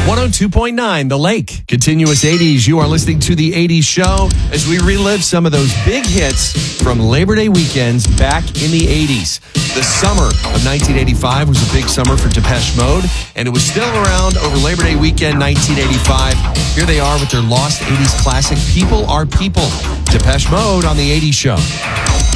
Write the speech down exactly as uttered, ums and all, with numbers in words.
one oh two point nine The Lake. Continuous eighties. You are listening to The eighties Show as we relive some of those big hits from Labor Day weekends back in the eighties. The summer of nineteen eighty-five was a big summer for Depeche Mode, and it was still around over Labor Day weekend nineteen eighty-five. Here they are with their lost eighties classic, People Are People. Depeche Mode on The eighties Show.